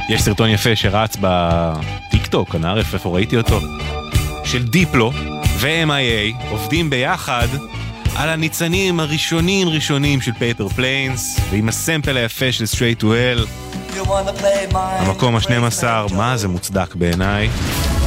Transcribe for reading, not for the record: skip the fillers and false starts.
יש סרטון יפה שרץ בטיקטוק, אני ערף איפה ראיתי אותו, של דיפלו ו-MIA עובדים ביחד על הניצנים הראשונים של פייפר פליינס, ועם הסמפל היפה של Straight to Hell, המקום ה-12, מה זה מוצדק בעיניי.